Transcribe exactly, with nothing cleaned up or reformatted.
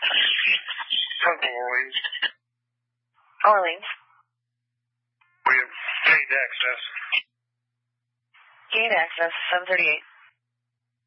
Uncle Orleans. Orleans. We have gained access. Gained access, seven thirty-eight.